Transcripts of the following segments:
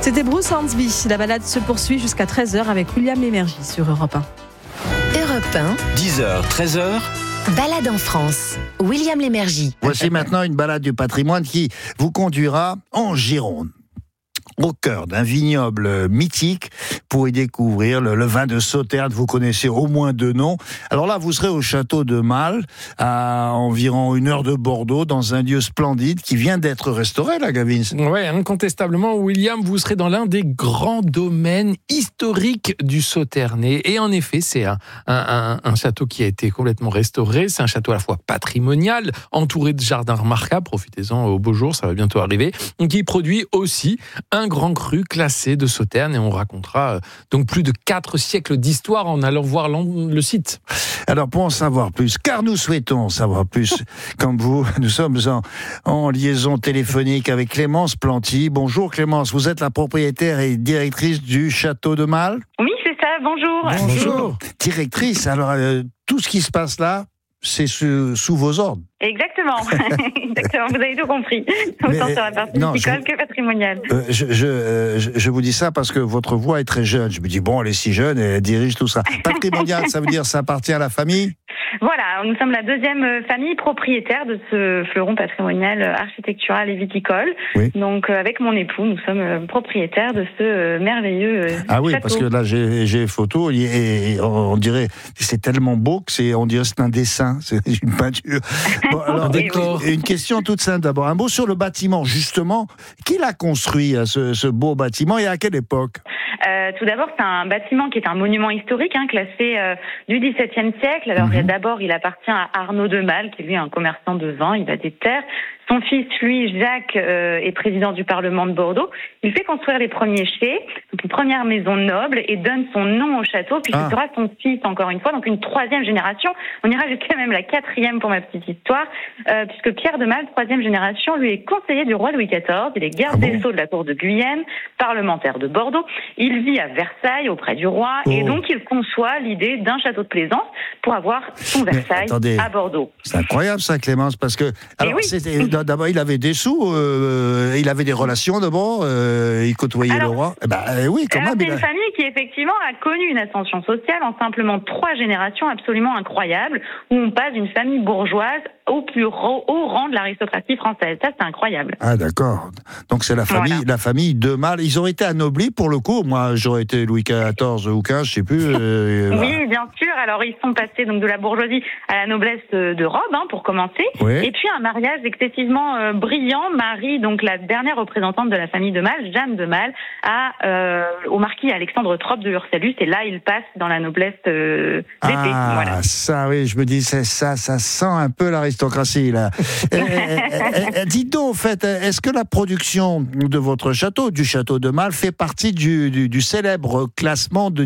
C'était Bruce Hornsby. La balade se poursuit jusqu'à 13h avec William Lémergie sur Europe 1. Europe 1, 10h, 13h. balade en France. William Lémergie. Voici maintenant une balade du patrimoine qui vous conduira en Gironde, au cœur d'un vignoble mythique, pour y découvrir le vin de Sauternes. Vous connaissez au moins 2 noms. Alors là, vous serez au château de Malles, à environ 1 heure de Bordeaux, dans un lieu splendide qui vient d'être restauré, là, Gavin. Oui, incontestablement, William, vous serez dans l'un des grands domaines historiques du Sauternais. Et en effet, c'est un château qui a été complètement restauré. C'est un château à la fois patrimonial, entouré de jardins remarquables. Profitez-en au beau jour, ça va bientôt arriver. Qui produit aussi un grand cru classé de Sauternes. Et on racontera donc plus de 4 siècles d'histoire en allant voir le site. Alors, pour en savoir plus, car nous souhaitons en savoir plus, comme vous, nous sommes en liaison téléphonique avec Clémence Planty. Bonjour Clémence, vous êtes la propriétaire et directrice du château de Malles ? Oui, c'est ça, bonjour. Bonjour. Directrice, alors tout ce qui se passe là, c'est sous vos ordres. Exactement. Exactement, vous avez tout compris. Autant sur la partie viticole que patrimoniale. Je vous dis ça parce que votre voix est très jeune. Je me dis, bon, elle est si jeune, elle dirige tout ça. Patrimonial, ça veut dire ça appartient à la famille ? Voilà, nous sommes la 2e famille propriétaire de ce fleuron patrimonial architectural et viticole. Oui. Donc, avec mon époux, nous sommes propriétaires de ce merveilleux château. Parce que là, j'ai photo et on dirait, c'est tellement beau que on dirait c'est un dessin, c'est une peinture. Bon, alors, une question toute simple d'abord. Un mot sur le bâtiment, justement. Qui l'a construit, ce beau bâtiment, et à quelle époque ? Tout d'abord, c'est un bâtiment qui est un monument historique, classé du XVIIe siècle. Alors, d'abord, il appartient à Arnaud de Malles, qui est lui un commerçant de vin, il a des terres. Son fils, lui, Jacques, est président du Parlement de Bordeaux. Il fait construire les premiers chais, donc une première maison noble, et donne son nom au château, puis ce sera son fils, encore une fois, donc une 3e génération. On ira jusqu'à même la 4e pour ma petite histoire, puisque Pierre de Malles, 3e génération, lui est conseiller du roi Louis XIV, il est garde des Sceaux de la cour de Guyenne, parlementaire de Bordeaux. Il vit à Versailles, auprès du roi, et donc il conçoit l'idée d'un château de plaisance pour avoir son Versailles à Bordeaux. C'est incroyable ça, Clémence, parce que... Alors, d'abord, il avait des sous, il avait des relations d'abord, il côtoyait le roi. Oui, quand même. C'est une famille qui, effectivement, a connu une ascension sociale en simplement 3 générations absolument incroyables, où on passe d'une famille bourgeoise au plus haut rang de l'aristocratie française. Ça, c'est incroyable. Ah, d'accord. Donc, c'est la famille de Malles. Ils ont été anoblis, pour le coup. Moi, j'aurais été Louis XIV ou XV, je sais plus. Oui, bien sûr. Alors, ils sont passés donc de la bourgeoisie à la noblesse de robe, pour commencer. Oui. Et puis, un mariage excessivement brillant marie donc la dernière représentante de la famille de Malles, Jeanne de Malles, au marquis Alexandre Troppe de Ursalus. Et là, il passe dans la noblesse d'épée. Voilà. Ça, oui, je me dis, ça sent un peu l'aristocratie, là. Dites donc, au fait, est-ce que la production de votre château, du château de Malles, fait partie du célèbre classement de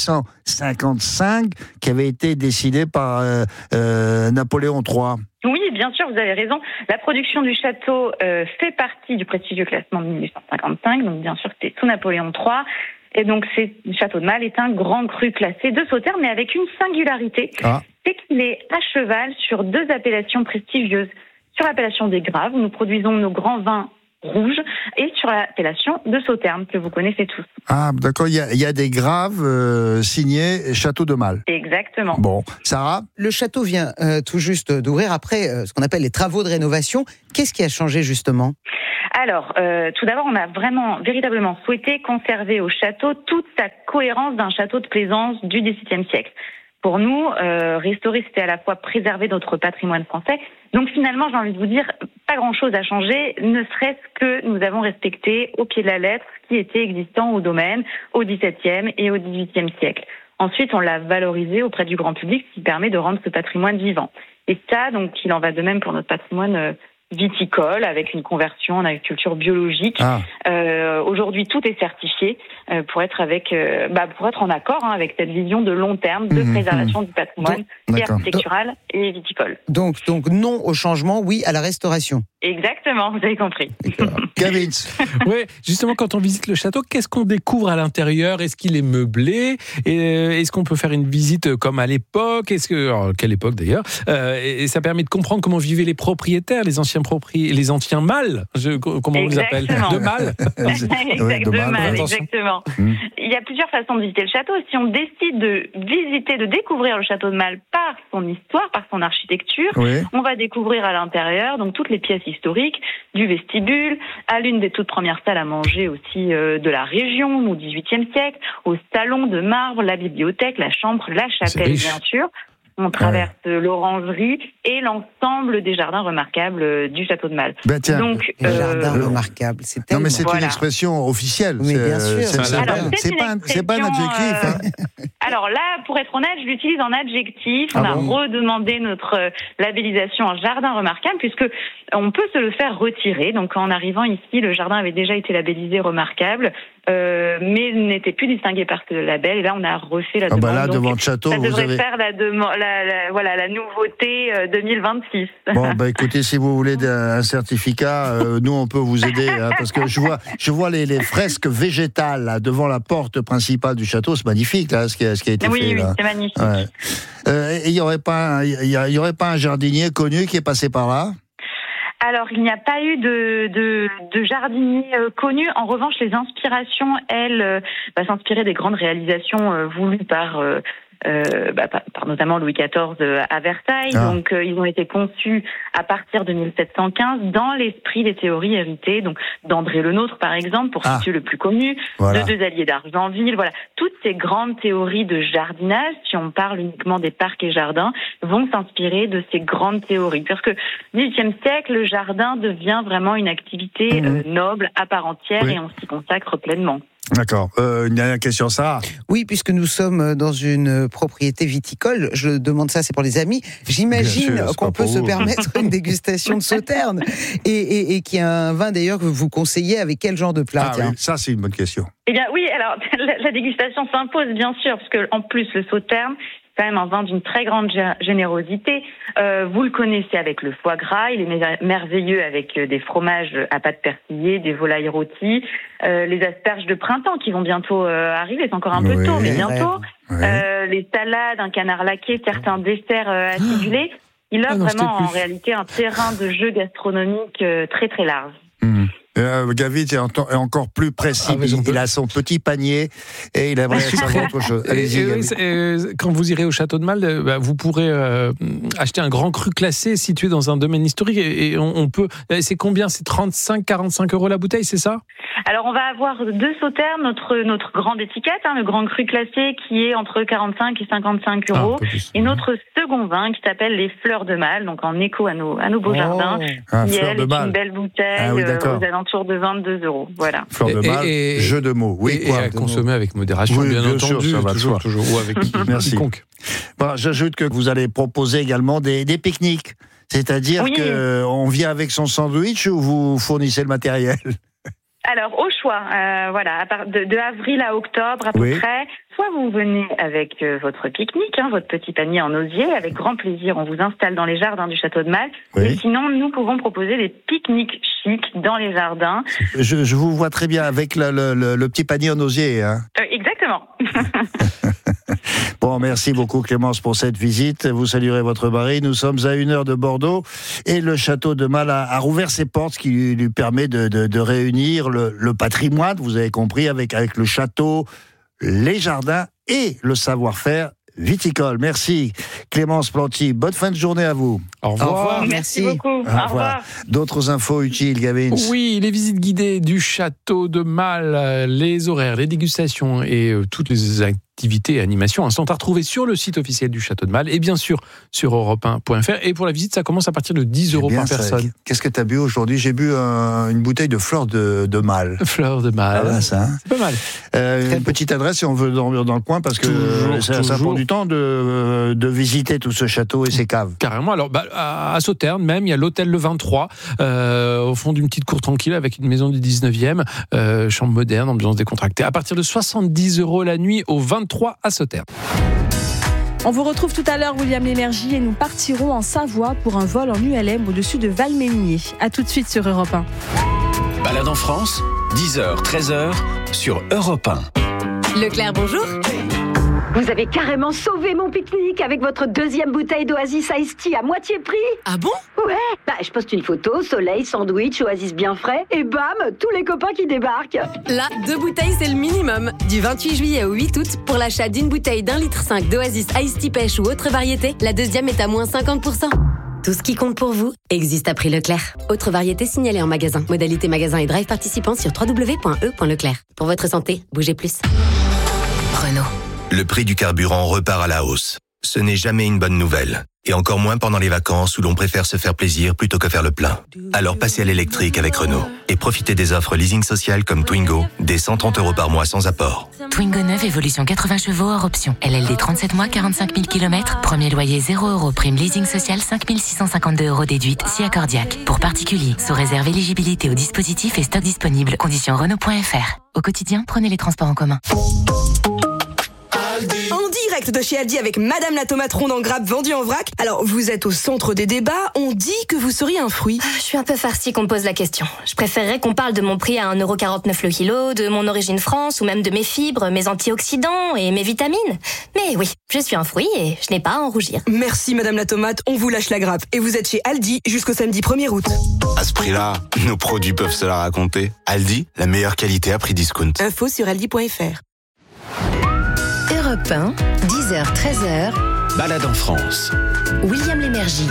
1855 qui avait été décidé par Napoléon III ? Oui, bien sûr, vous avez raison. La production du château fait partie du prestigieux classement de 1855, donc bien sûr c'était sous Napoléon III. Et donc le château de Malles est un grand cru classé de Sauternes, mais avec une singularité, c'est qu'il est à cheval sur 2 appellations prestigieuses. Sur l'appellation des Graves, où nous produisons nos grands vins rouges, et sur l'appellation de Sauternes, que vous connaissez tous. Ah, d'accord, il y a des Graves signés Château de Malles. Exactement. Bon, Sarah ? Le château vient tout juste d'ouvrir après ce qu'on appelle les travaux de rénovation. Qu'est-ce qui a changé justement ? Alors, tout d'abord, on a véritablement souhaité conserver au château toute sa cohérence d'un château de plaisance du XVIIe siècle. Pour nous, restaurer, c'était à la fois préserver notre patrimoine français. Donc finalement, j'ai envie de vous dire, pas grand-chose a changé, ne serait-ce que nous avons respecté au pied de la lettre ce qui était existant au domaine au XVIIe et au XVIIIe siècle. Ensuite, on l'a valorisé auprès du grand public, ce qui permet de rendre ce patrimoine vivant. Et ça, donc, il en va de même pour notre patrimoine viticole, avec une conversion en agriculture biologique. Aujourd'hui, tout est certifié pour être en accord avec cette vision de long terme de préservation du patrimoine architectural et viticole. Donc non au changement, oui à la restauration. Exactement, vous avez compris. Gavin. Oui, justement, quand on visite le château, qu'est-ce qu'on découvre à l'intérieur ? Est-ce qu'il est meublé ? Est-ce qu'on peut faire une visite comme à l'époque ? Quelle époque d'ailleurs ? Et ça permet de comprendre comment vivaient les propriétaires, les anciens les anciens mâles, comment on les appelle ? De mâles. Exactement. Il y a plusieurs façons de visiter le château. Si on décide de découvrir le château de Malles par son histoire, par son architecture, on va découvrir à l'intérieur donc toutes les pièces historiques, du vestibule à l'une des toutes premières salles à manger aussi de la région au XVIIIe siècle, au salon de marbre, la bibliothèque, la chambre, la chapelle bien sûr. On traverse l'orangerie et l'ensemble des jardins remarquables du château de Malles. Donc, jardin remarquable, c'est tellement... Non, mais c'est une expression officielle. Mais bien sûr. C'est pas un adjectif. Alors là, pour être honnête, je l'utilise en adjectif. On a redemandé notre labellisation en jardin remarquable puisque on peut se le faire retirer. Donc en arrivant ici, le jardin avait déjà été labellisé remarquable, mais n'était plus distingué par ce label. Et là, on a refait la demande. Là, devant le château, ça devrait faire la nouveauté 2026. Bon, écoutez, si vous voulez un certificat, nous, on peut vous aider, parce que je vois les fresques végétales là, devant la porte principale du château. C'est magnifique, là, ce qui a été fait. Oui, là. C'est magnifique. Il y aurait pas un jardinier connu qui est passé par là ? Alors, il n'y a pas eu de jardinier connu. En revanche, les inspirations, elles, s'inspiraient des grandes réalisations voulues par notamment Louis XIV à Versailles. Donc, ils ont été conçus à partir de 1715 dans l'esprit des théories héritées, donc d'André Le Nôtre, par exemple, pour situer le plus connu, de Deux-Alliés d'Argenville. Voilà, toutes ces grandes théories de jardinage, si on parle uniquement des parcs et jardins, vont s'inspirer de ces grandes théories. Parce que, au XVIIIe siècle, le jardin devient vraiment une activité noble à part entière et on s'y consacre pleinement. D'accord. Une dernière question, Sarah. Oui, puisque nous sommes dans une propriété viticole, je demande ça, c'est pour les amis. J'imagine qu'on peut se permettre une dégustation de Sauternes et qu'il y a un vin d'ailleurs que vous conseillez avec quel genre de plat oui, ça c'est une bonne question. Eh bien oui, alors la dégustation s'impose bien sûr, parce que en plus le Sauternes, quand même un vin d'une très grande générosité. Vous le connaissez avec le foie gras, il est merveilleux avec des fromages à pâte persillée, des volailles rôties, les asperges de printemps qui vont bientôt arriver, c'est encore un peu tôt, mais bientôt. Les salades, un canard laqué, certains desserts acidulés. Il a vraiment en réalité un terrain de jeu gastronomique très très large. Gavit est encore plus précis. Il a son petit panier et il aimerait savoir autre chose. Allez-y, quand vous irez au château de Malles, vous pourrez acheter un grand cru classé situé dans un domaine historique et on peut. C'est combien ? C'est 35-45 € la bouteille, c'est ça ? Alors on va avoir 2 Sauternes, notre grande étiquette, le grand cru classé qui est entre 45 et 55 €, et notre second vin qui s'appelle les Fleurs de Malles, donc en écho à nos beaux jardins, qui est une belle bouteille aux alentours de 22 €. Voilà. Fleurs de Malles, jeu de mots. Oui, et à consommer avec modération, bien entendu. Sûr, ça va toujours, ou avec quiconque. Bon, j'ajoute que vous allez proposer également des pique-niques. C'est-à-dire qu'on vient avec son sandwich ou vous fournissez le matériel ? Alors, au choix, de avril à octobre à peu près, soit vous venez avec votre pique-nique, votre petit panier en osier, avec grand plaisir, on vous installe dans les jardins du château de Malles, et sinon, nous pouvons proposer des pique-niques chics dans les jardins. Je vous vois très bien avec le petit panier en osier. Exactement. Bon, merci beaucoup Clémence pour cette visite. Vous saluerez votre mari. Nous sommes à 1 heure de Bordeaux et le château de Malles a rouvert ses portes, ce qui lui permet de réunir le patrimoine, vous avez compris, avec le château, les jardins et le savoir-faire viticole. Merci Clémence Planty. Bonne fin de journée à vous. Au revoir. Merci beaucoup. Au revoir. D'autres infos utiles, Gavin? Oui, les visites guidées du château de Malles, les horaires, les dégustations et toutes les activités et animations sont à retrouver sur le site officiel du château de Malles et bien sûr sur europe1.fr. Et pour la visite, ça commence à partir de 10 € par personne. Qu'est-ce que tu as bu aujourd'hui? J'ai bu une bouteille de fleurs de Malles. Fleurs de Malles. Ah, ça. C'est pas mal. Une petite adresse si on veut dormir dans le coin parce que ça prend du temps de visiter tout ce château et ses caves. Carrément. Alors, à Sauternes même, il y a l'hôtel Le 23 au fond d'une petite cour tranquille avec une maison du 19e, chambre moderne, ambiance décontractée. À partir de 70 € la nuit au 23 à Sauternes. On vous retrouve tout à l'heure, William Lémergie, et nous partirons en Savoie pour un vol en ULM au-dessus de Valménier. A tout de suite sur Europe 1. Balade en France, 10h, 13h sur Europe 1. Leclerc, bonjour. Vous avez carrément sauvé mon pique-nique avec votre deuxième bouteille d'Oasis Iced Tea à moitié prix. Ah bon? Ouais. Je poste une photo, soleil, sandwich, Oasis bien frais, et bam, tous les copains qui débarquent. Là, 2 bouteilles, c'est le minimum. Du 28 juillet au 8 août, pour l'achat d'une bouteille d'1,5 litre d'Oasis Iced Tea pêche ou autre variété, la deuxième est à moins 50%. Tout ce qui compte pour vous existe à prix Leclerc. Autre variété signalée en magasin. Modalité magasin et drive participants sur www.e.leclerc. Pour votre santé, bougez plus. Renault. Le prix du carburant repart à la hausse. Ce n'est jamais une bonne nouvelle. Et encore moins pendant les vacances où l'on préfère se faire plaisir plutôt que faire le plein. Alors passez à l'électrique avec Renault. Et profitez des offres leasing social comme Twingo, dès 130 € par mois sans apport. Twingo 9, évolution 80 chevaux hors option. LLD 37 mois, 45 000 km. Premier loyer 0 €. Prime leasing social 5 652 € déduite, si accordiaque. Pour particuliers, sous réserve éligibilité au dispositif et stock disponible. Conditions Renault.fr. Au quotidien, prenez les transports en commun. En direct de chez Aldi avec Madame la tomate ronde en grappe vendue en vrac. Alors, vous êtes au centre des débats. On dit que vous seriez un fruit. Je suis un peu farcie qu'on me pose la question. Je préférerais qu'on parle de mon prix à 1,49 € le kilo, de mon origine France ou même de mes fibres, mes antioxydants et mes vitamines. Mais oui, je suis un fruit et je n'ai pas à en rougir. Merci Madame la tomate, on vous lâche la grappe. Et vous êtes chez Aldi jusqu'au samedi 1er août. À ce prix-là, nos produits peuvent se la raconter. Aldi, la meilleure qualité à prix discount. Info sur aldi.fr. Europe 1, 10h, 13h. Balade en France. William Lémergie.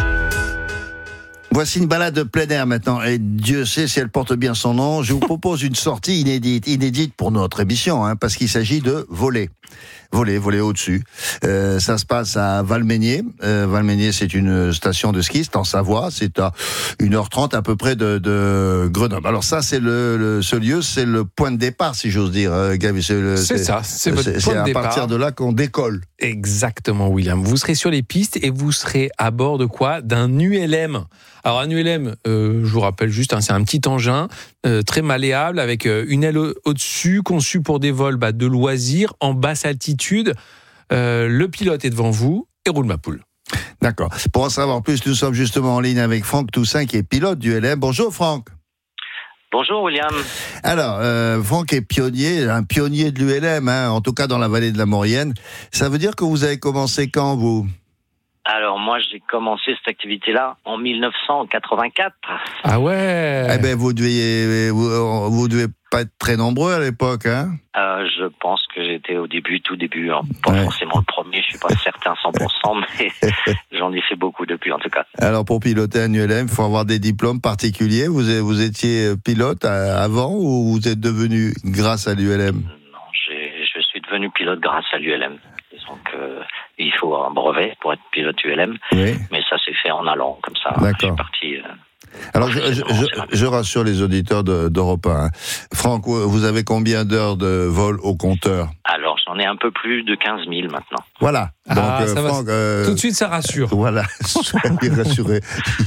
Voici une balade de plein air maintenant, et Dieu sait si elle porte bien son nom. Je vous propose une sortie inédite pour notre émission, parce qu'il s'agit de voler au-dessus. Ça se passe à Valménier. Valménier, c'est une station de ski, c'est en Savoie, c'est à 1h30 à peu près de Grenoble. Alors ça, c'est ce lieu, c'est le point de départ, si j'ose dire, Gabi. C'est votre point de départ. C'est à partir de là qu'on décolle. Exactement, William. Vous serez sur les pistes et vous serez à bord de quoi? D'un ULM. Alors un ULM, je vous rappelle juste, c'est un petit engin très malléable avec une aile au-dessus, conçu pour des vols de loisirs en basse altitude. Le pilote est devant vous et roule ma poule. D'accord. Pour en savoir plus, nous sommes justement en ligne avec Franck Toussaint, qui est pilote du ULM. Bonjour Franck. Bonjour William. Alors, Franck est un pionnier de l'ULM, en tout cas dans la vallée de la Maurienne. Ça veut dire que vous avez commencé quand, vous ? Alors moi j'ai commencé cette activité-là en 1984. Ah ouais. Eh ben vous devez pas être très nombreux à l'époque, hein. Je pense que j'étais au début, tout début, pas forcément le premier, je suis pas certain 100%, mais j'en ai fait beaucoup depuis en tout cas. Alors pour piloter un ULM, il faut avoir des diplômes particuliers. Vous étiez pilote avant ou vous êtes devenu grâce à l'ULM ? Non, je suis devenu pilote grâce à l'ULM. Donc il faut un brevet pour être pilote ULM, mais ça s'est fait en allant comme ça. D'accord. Je suis parti. Alors je rassure les auditeurs d'Europe 1. Franck, vous avez combien d'heures de vol au compteur ? Alors j'en ai un peu plus de 15 000 maintenant. Voilà. Donc, Franck, tout de suite ça rassure. Voilà, soyez rassurés.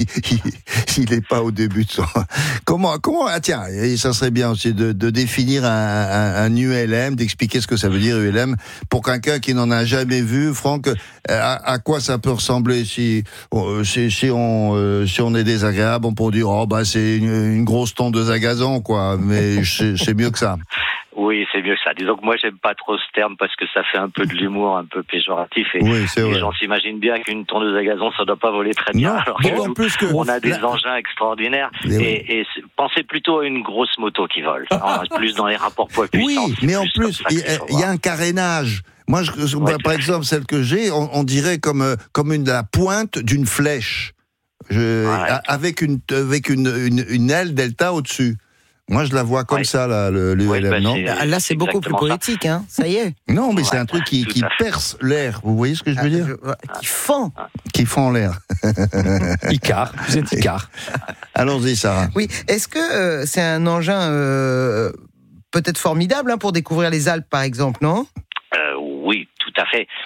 Il n'est pas au début de son. Comment tiens, ça serait bien aussi de définir un ULM, d'expliquer ce que ça veut dire ULM pour quelqu'un qui n'en a jamais vu. Franck, à quoi ça peut ressembler si on est désagréable, on peut dire c'est une grosse tondeuse à gazon, quoi. Mais c'est mieux que ça. Oui, c'est mieux que ça. Disons que moi, j'aime pas trop ce terme parce que ça fait un peu de l'humour, un peu péjoratif. Et les gens s'imaginent bien qu'une tondeuse à gazon, ça doit pas voler très bien. Non, alors en plus que on a des engins extraordinaires. Et pensez plutôt à une grosse moto qui vole. Plus dans les rapports poids-puissance. Oui, mais en plus, il y a un carénage. Moi, par exemple, celle que j'ai, on dirait comme la pointe d'une flèche. Avec une aile delta au-dessus. Moi, je la vois comme ça, là, l'ULM, non ? Là, c'est beaucoup plus poétique, hein. Ça y est. Non, mais c'est un truc qui perce l'air. Vous voyez ce que je veux dire ? Qui fend. Qui fend l'air. Icare. Vous êtes Icare. Allons-y, Sarah. Oui. Est-ce que c'est un engin peut-être formidable pour découvrir les Alpes, par exemple, non ? Oui, tout à fait.